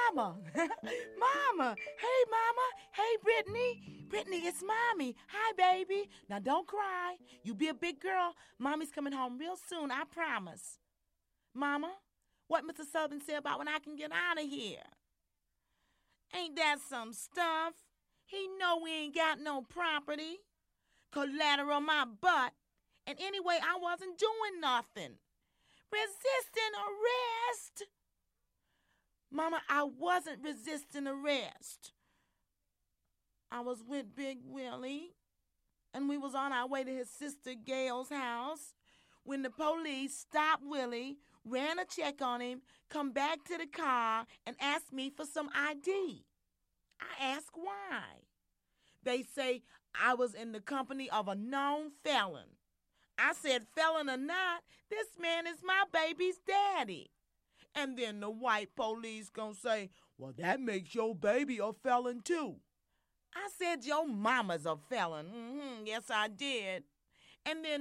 Mama. Mama. Hey, Mama. Hey, Brittany. Brittany, it's Mommy. Hi, baby. Now, don't cry. You be a big girl. Mommy's coming home real soon, I promise. Mama, what Mr. Southern said about when I can get out of here? Ain't that some stuff? He know we ain't got no property. Collateral my butt. And anyway, I wasn't doing nothing. Resisting arrest? Mama, I wasn't resisting arrest. I was with Big Willie, and we was on our way to his sister Gail's house when the police stopped Willie, ran a check on him, come back to the car, and asked me for some ID. I asked why. They say I was in the company of a known felon. I said, felon or not, this man is my baby's daddy. And then the white police gonna say, well, that makes your baby a felon too. I said, your mama's a felon. Yes, I did. And then